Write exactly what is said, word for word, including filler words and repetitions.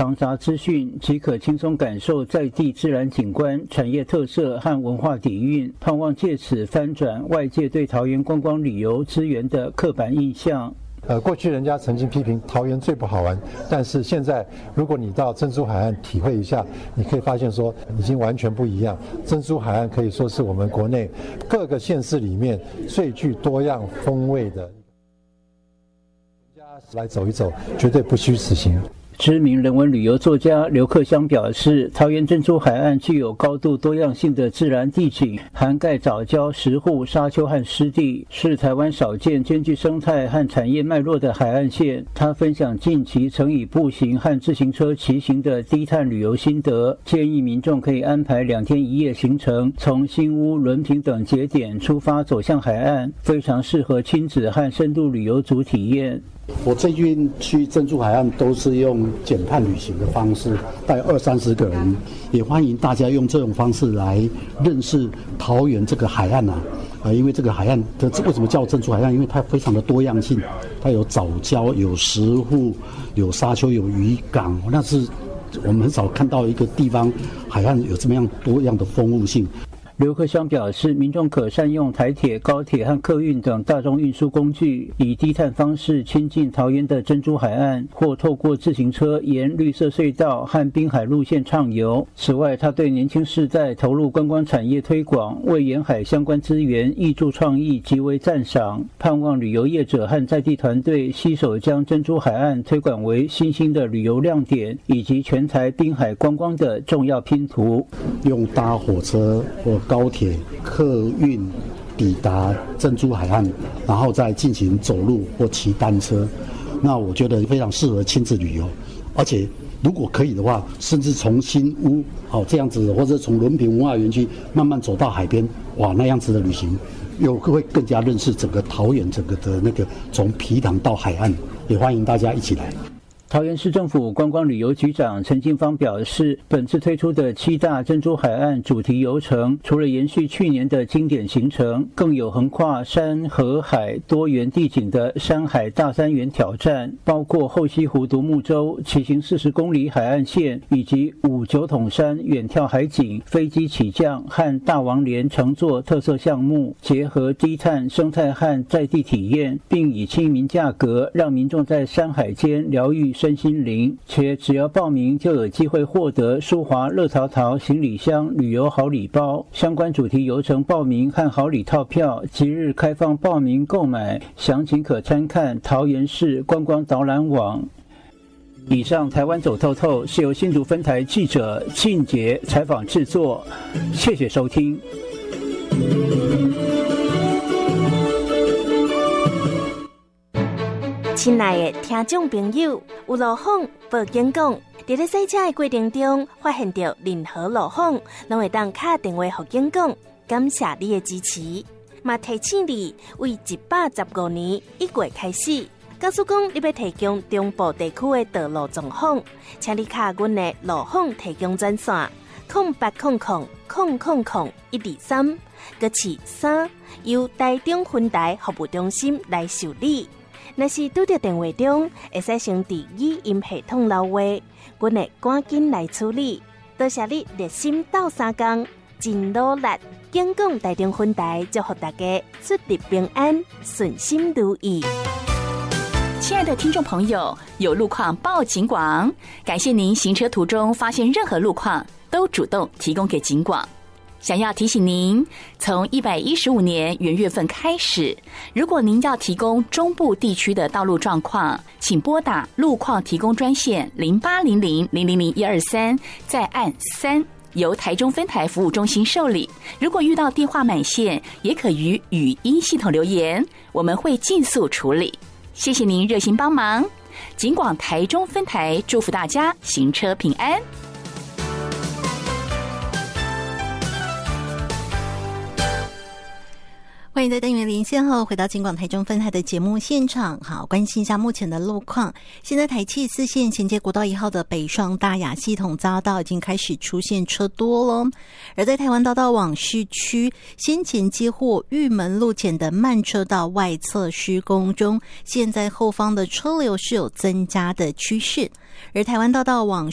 庞杂资讯，即可轻松感受在地自然景观、产业特色和文化底蕴，盼望借此翻转外界对桃园观光旅游资源的刻板印象。 呃，过去人家曾经批评桃园最不好玩，但是现在如果你到珍珠海岸体会一下，你可以发现说已经完全不一样。珍珠海岸可以说是我们国内各个县市里面最具多样风味的，来走一走，绝对不虚此行。 知名人文旅游作家刘克襄表示，桃园珍珠海岸具有高度多样性的自然地景，涵盖藻礁、石沪、沙丘和湿地，是台湾少见兼具生态和产业脉络的海岸线。他分享近期曾以步行和自行车骑行的低碳旅游心得，建议民众可以安排两天一夜行程，从新屋、仑平等节点出发走向海岸，非常适合亲子和深度旅游组体验。 我最近去珍珠海岸都是用减碳旅行的方式，带二三十个人，也欢迎大家用这种方式来认识桃园这个海岸啊。呃，因为这个海岸的为什么叫珍珠海岸？因为它非常的多样性，它有藻礁、有石沪、有沙丘、有渔港，那是我们很少看到一个地方海岸有这么样多样的丰富性。 刘克襄表示，民众可善用台铁、高铁和客运等大众运输工具，以低碳方式亲近桃园的珍珠海岸，或透过自行车沿绿色隧道和滨海路线畅游。此外，他对年轻世代投入观光产业推广、为沿海相关资源挹注创意极为赞赏，盼望旅游业者和在地团队携手将珍珠海岸推广为新兴的旅游亮点，以及全台滨海观光的重要拼图。 用搭火车或高铁、客运抵达珍珠海岸，然后再进行走路或骑单车，那我觉得非常适合亲子旅游。而且如果可以的话，甚至从新屋好这样子，或者从仑平文化园区慢慢走到海边，哇，那样子的旅行又会更加认识整个桃园整个的那个从皮塘到海岸，也欢迎大家一起来。 桃园市政府观光旅游局长陈进芳表示，本次推出的七大珍珠海岸主题游程，除了延续去年的经典行程，更有横跨山河海多元地景的山海大三元挑战，包括后溪湖独木舟骑行四十公里海岸线，以及五九桶山远眺海景、飞机起降和大王莲乘坐特色项目，结合低碳生态和在地体验，并以亲民价格让民众在山海间疗愈身心灵，且只要报名就有机会获得舒华乐淘淘行李箱旅游好礼包。相关主题游程报名和好礼套票即日开放报名购买，详情可参看桃园市观光导览网。以上台湾走透透是由新竹分台记者庆杰采访制作，谢谢收听。 亲爱的听众朋友，有路况报警讲，在咧洗车的过程中发现到任何路况，拢会当打电话给警讲。感谢你的支持，嘛提醒你，为一百十五年一月开始，假使讲你要提供中部地区的道路状况，请你卡阮的路况提供专线空八空空空空空一二三，搁是三，由台中分台服务中心来受理。若是拄到电话中，会使先伫语音系统留话，阮会赶紧来处理。多谢你热心斗相共，真努力。警广台中分台祝福大家出入平安，顺心如意。 亲爱的听众朋友，有路况报警广，感谢您行车途中发现任何路况都主动提供给警广。想要提醒您，从一百一十五年元月份开始，如果您要提供中部地区的道路状况，请拨打路况提供专线零八零零零零零一二三，再按三，由台中分台服务中心受理。如果遇到电话满线，也可于语音系统留言，我们会尽速处理。谢谢您热心帮忙，警广台中分台祝福大家行车平安。 欢迎在单元连线后回到警广台中分台的节目现场。好，关心一下目前的路况。现在台七四线衔接国道一号的北双大雅系统匝道已经开始出现车多了，而在台湾大道往市区先前接获玉门路前的慢车道外侧施工中，现在后方的车流是有增加的趋势，而台湾大道往